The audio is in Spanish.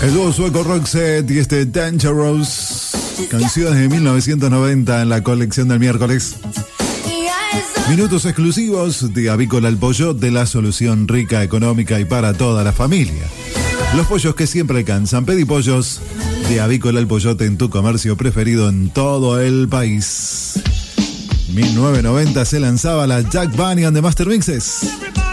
El dúo sueco Roxette y este Dangerous, canciones de 1990 en la colección del miércoles. Minutos exclusivos de Avícola El Pollo, de la solución rica, económica y para toda la familia. Los pollos que siempre alcanzan. Pedí pollos de Avícola El Pollote en tu comercio preferido en todo el país. 1990 se lanzaba la Jack Bunny and the Master Mixes.